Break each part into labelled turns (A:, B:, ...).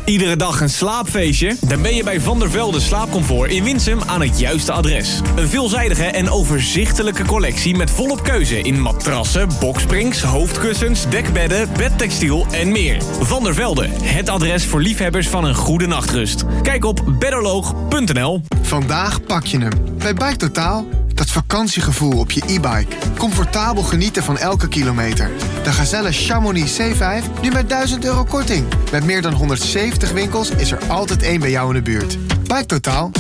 A: Iedere dag een slaapfeestje? Dan ben je bij Van der Velde Slaapcomfort in Winsum aan het juiste adres. Een veelzijdige en overzichtelijke collectie met volop keuze in matrassen, boksprings, hoofdkussens, dekbedden, bedtextiel en meer. Van der Velde, het adres voor liefhebbers van een goede nachtrust. Kijk op bedderloog.nl.
B: Vandaag pak je hem. Bij Bike Totaal. Dat vakantiegevoel op je e-bike. Comfortabel genieten van elke kilometer. De Gazelle Chamonix C5 nu met €1000 korting. Met meer dan 170 winkels is er altijd één bij jou in de buurt. Bike Totaal.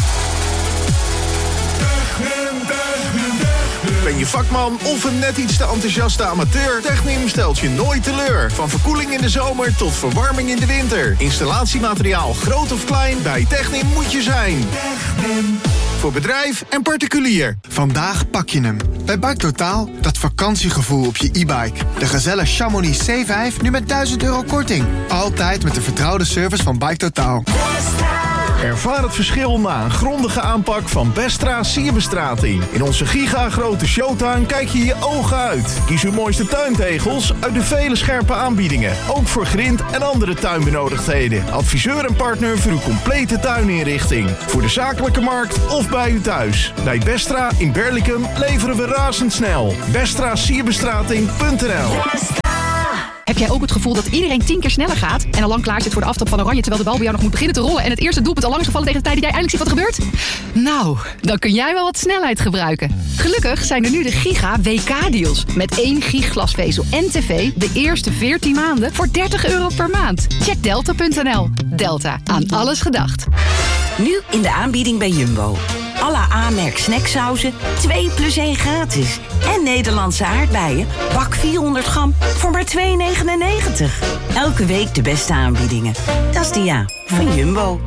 C: Ben je vakman of een net iets te enthousiaste amateur? Technim stelt je nooit teleur. Van verkoeling in de zomer tot verwarming in de winter. Installatiemateriaal groot of klein, bij Technim moet je zijn. Technim. Voor bedrijf en particulier.
B: Vandaag pak je hem. Bij Bike Totaal. Dat vakantiegevoel op je e-bike. De Gazelle Chamonix C5 nu met €1000 korting. Altijd met de vertrouwde service van Bike Totaal.
C: Ervaar het verschil na een grondige aanpak van Bestra Sierbestrating. In onze giga-grote showtuin kijk je je ogen uit. Kies uw mooiste tuintegels uit de vele scherpe aanbiedingen. Ook voor grind en andere tuinbenodigdheden. Adviseur en partner voor uw complete tuininrichting. Voor de zakelijke markt of bij u thuis. Bij Bestra in Berlicum leveren we razendsnel. BestraSierbestrating.nl.
D: Heb jij ook het gevoel dat iedereen 10 keer sneller gaat en al lang klaar zit voor de aftrap van Oranje, terwijl de bal bij jou nog moet beginnen te rollen en het eerste doelpunt al lang is gevallen tegen de tijd dat jij eindelijk ziet wat er gebeurt? Nou, dan kun jij wel wat snelheid gebruiken. Gelukkig zijn er nu de Giga WK-deals. Met 1 gig glasvezel en tv de eerste 14 maanden voor €30 per maand. Check delta.nl. Delta, aan alles gedacht.
E: Nu in de aanbieding bij Jumbo. Alle A-merk snacksauzen, 2 + 1 gratis. En Nederlandse aardbeien, bak 400 gram voor maar €2,99. Elke week de beste aanbiedingen. Dat is de van Jumbo.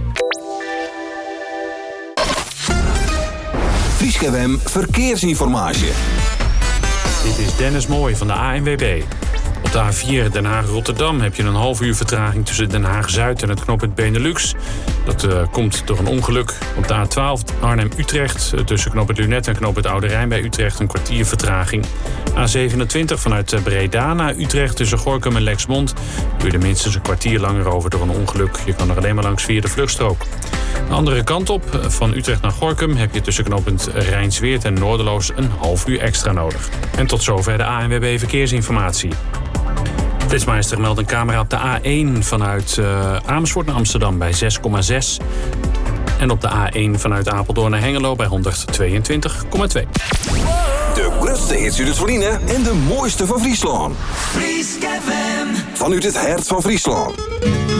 F: Frieske FM Verkeersinformatie.
G: Dit is Dennis Mooij van de ANWB. Op de A4 Den Haag-Rotterdam heb je een half uur vertraging tussen Den Haag-Zuid en het knooppunt Benelux. Dat komt door een ongeluk. Op de A12 Arnhem-Utrecht tussen knooppunt Lunet en knooppunt Oude Rijn bij Utrecht een kwartier vertraging. A27 vanuit Breda naar Utrecht tussen Gorinchem en Lexmond duurde minstens een kwartier langer over door een ongeluk. Je kan er alleen maar langs via de vluchtstrook. De andere kant op, van Utrecht naar Gorinchem, heb je tussen knooppunt Rijnsweert en Noorderloos een half uur extra nodig. En tot zover de ANWB Verkeersinformatie. Flitsmeister meldt een camera op de A1 vanuit Amersfoort naar Amsterdam bij 6,6. En op de A1 vanuit Apeldoorn naar Hengelo bij 122,2.
F: De grootste hits uit het Verliezen en de mooiste van Friesland. Vanuit het hart van Friesland.